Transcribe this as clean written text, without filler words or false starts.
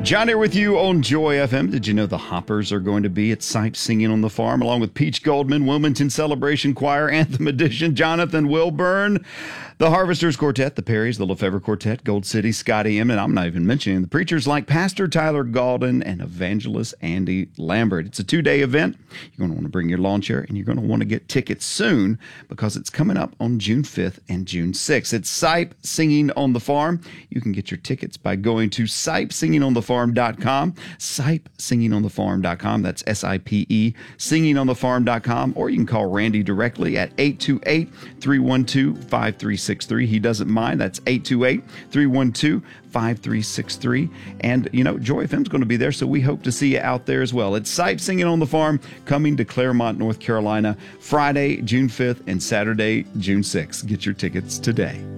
John here with you on Joy FM. Did you know the Hoppers are going to be at Sipes Singing on the Farm, along with Peach Goldman, Wilmington Celebration Choir, Anthem Edition, Jonathan Wilburn, the Harvesters Quartet, the Perrys, the Lefevre Quartet, Gold City, Scotty M, and I'm not even mentioning the preachers like Pastor Tyler Gaulden and Evangelist Andy Lambert. It's a 2-day event. You're going to want to bring your lawn chair, and you're going to want to get tickets soon because it's coming up on June 5th and June 6th. It's Sipes Singing on the Farm. You can get your tickets by going to SipesSingingOnTheFarm.com, SipesSingingOnTheFarm.com. That's SIPE, SingingOnTheFarm.com, or you can call Randy directly at 828-312-5363. He doesn't mind. That's 828-312-5363. And, you know, Joy FM's going to be there, so we hope to see you out there as well. It's Sipes Singing on the Farm, coming to Claremont, North Carolina, Friday, June 5th, and Saturday, June 6th. Get your tickets today.